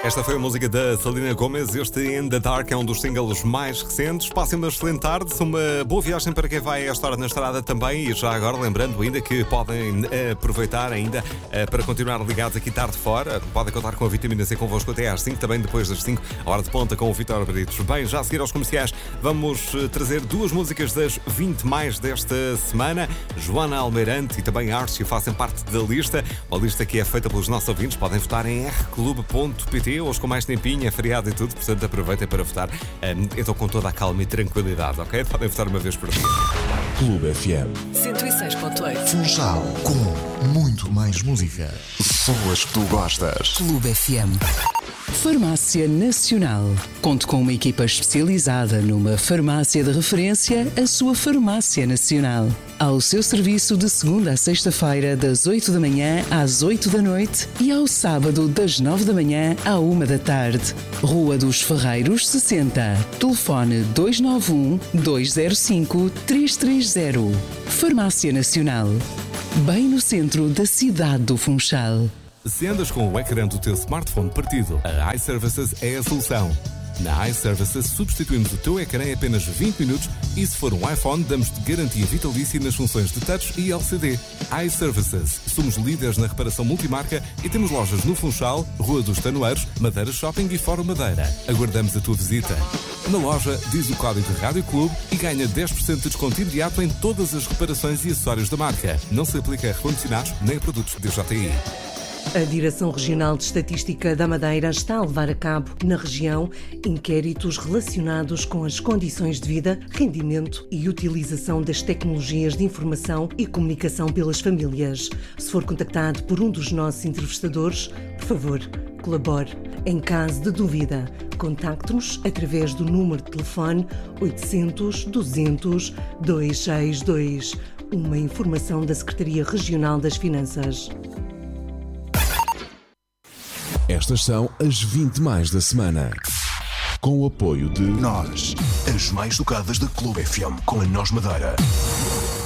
Esta foi a música da Selena Gomez. Este In The Dark é um dos singles mais recentes. Passem uma excelente tarde, uma boa viagem para quem vai a esta hora na estrada também. E já agora, lembrando ainda que podem aproveitar ainda para continuar ligados aqui tarde fora. Podem contar com a Vitamina C convosco até às 5, também depois das 5, a hora de ponta com o Vítor Britos. Bem, já a seguir aos comerciais, vamos trazer duas músicas das 20 mais desta semana. Joana Almeirante e também Archie fazem parte da lista. Uma lista que é feita pelos nossos ouvintes. Podem votar em rclube.pt. Hoje com mais tempinho, é feriado e tudo, portanto aproveitem para votar. Eu estou com toda a calma e tranquilidade, ok? Podem votar uma vez por dia. Clube FM 106.8 Funchal, com muito mais música. Só as que tu gostas. Clube FM. Farmácia Nacional. Conte com uma equipa especializada numa farmácia de referência, a sua Farmácia Nacional. Ao seu serviço de segunda a sexta-feira, das 8 da manhã às 8 da noite e ao sábado, das 9 da manhã à 1 da tarde. Rua dos Ferreiros, 60. Telefone 291-205-330. Farmácia Nacional. Bem no centro da cidade do Funchal. Se andas com o ecrã do teu smartphone partido, a iServices é a solução. Na iServices substituímos o teu ecrã em apenas 20 minutos e se for um iPhone damos-te garantia vitalícia nas funções de touch e LCD. iServices. Somos líderes na reparação multimarca e temos lojas no Funchal, Rua dos Tanoeiros, Madeira Shopping e Fórum Madeira. Aguardamos a tua visita. Na loja, diz o código Rádio Clube e ganha 10% de desconto imediato em todas as reparações e acessórios da marca. Não se aplica a recondicionados nem a produtos DJI. A Direção Regional de Estatística da Madeira está a levar a cabo, na região, inquéritos relacionados com as condições de vida, rendimento e utilização das tecnologias de informação e comunicação pelas famílias. Se for contactado por um dos nossos entrevistadores, por favor, colabore. Em caso de dúvida, contacte-nos através do número de telefone 800 200 262. Uma informação da Secretaria Regional das Finanças. Estas são as 20 mais da semana. Com o apoio de Nós, as mais tocadas da Clube FM com a Nós Madeira.